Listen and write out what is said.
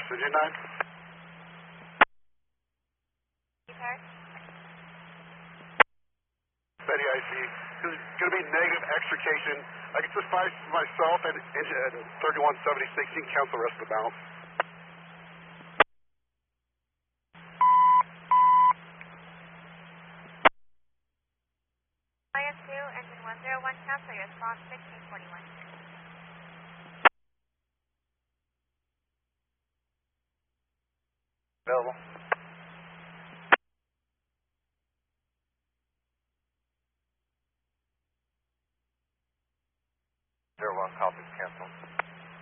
Precision 9. Steady IC. This is going to be negative extrication. I can suffice myself and 3176. You can count the rest of the balance. Lion 2, engine 101, cancel your response 1641. Available. 01, copy, cancel.